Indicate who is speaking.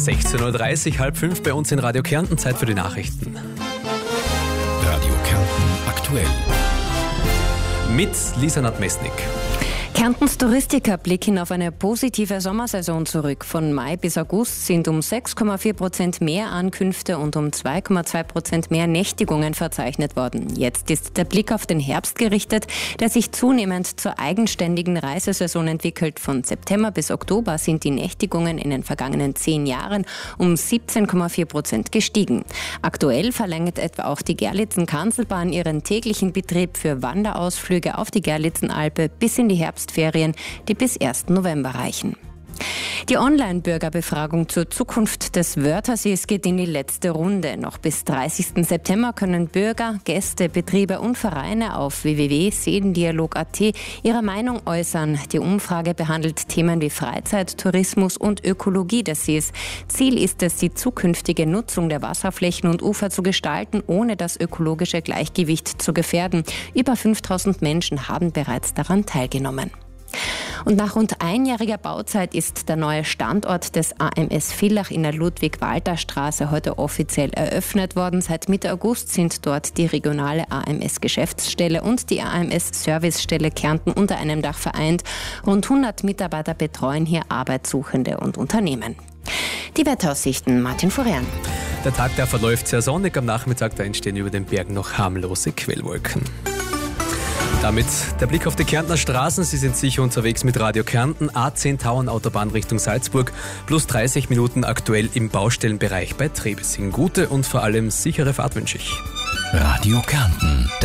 Speaker 1: 16.30 Uhr, halb 5 bei uns in Radio Kärnten, Zeit für die Nachrichten.
Speaker 2: Radio Kärnten aktuell.
Speaker 1: Mit Lisa Nadmesnik.
Speaker 3: Kärntens Touristiker blicken auf eine positive Sommersaison zurück. Von Mai bis August sind um 6,4% mehr Ankünfte und um 2,2% mehr Nächtigungen verzeichnet worden. Jetzt ist der Blick auf den Herbst gerichtet, der sich zunehmend zur eigenständigen Reisesaison entwickelt. Von September bis Oktober sind die Nächtigungen in den vergangenen 10 Jahren um 17,4% gestiegen. Aktuell verlängert etwa auch die Gerlitzen-Kanzelbahn ihren täglichen Betrieb für Wanderausflüge auf die Gerlitzenalpe bis in die Herbstferien, die bis 1. November reichen. Die Online-Bürgerbefragung zur Zukunft des Wörthersees geht in die letzte Runde. Noch bis 30. September können Bürger, Gäste, Betriebe und Vereine auf www.seendialog.at ihre Meinung äußern. Die Umfrage behandelt Themen wie Freizeit, Tourismus und Ökologie des Sees. Ziel ist es, die zukünftige Nutzung der Wasserflächen und Ufer zu gestalten, ohne das ökologische Gleichgewicht zu gefährden. Über 5000 Menschen haben bereits daran teilgenommen. Und nach rund einjähriger Bauzeit ist der neue Standort des AMS Villach in der Ludwig-Walter-Straße heute offiziell eröffnet worden. Seit Mitte August sind dort die regionale AMS-Geschäftsstelle und die AMS-Servicestelle Kärnten unter einem Dach vereint. Rund 100 Mitarbeiter betreuen hier Arbeitssuchende und Unternehmen. Die Wetteraussichten, Martin Florian.
Speaker 1: Der Tag, der verläuft sehr sonnig. Am Nachmittag, da entstehen über den Bergen noch harmlose Quellwolken. Damit der Blick auf die Kärntner Straßen. Sie sind sicher unterwegs mit Radio Kärnten. A10 Tauern Autobahn Richtung Salzburg. Plus 30 Minuten aktuell im Baustellenbereich bei Trebissing. Gute und vor allem sichere Fahrt wünsche ich.
Speaker 2: Radio Kärnten.